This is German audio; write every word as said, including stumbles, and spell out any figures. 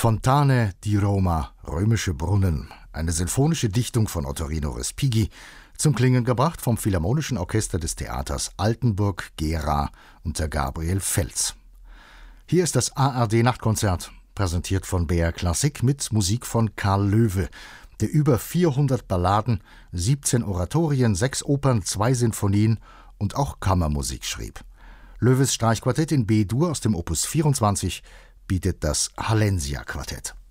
Fontane di Roma, römische Brunnen, eine sinfonische Dichtung von Ottorino Respighi, zum Klingen gebracht vom Philharmonischen Orchester des Theaters Altenburg-Gera unter Gabriel Fels. Hier ist das A R D-Nachtkonzert, präsentiert von B R Klassik mit Musik von Karl Löwe, der über vierhundert Balladen, siebzehn Oratorien, sechs Opern, zwei Sinfonien und auch Kammermusik schrieb. Löwes Streichquartett in B-Dur aus dem Opus vierundzwanzig bietet das Hallensia-Quartett.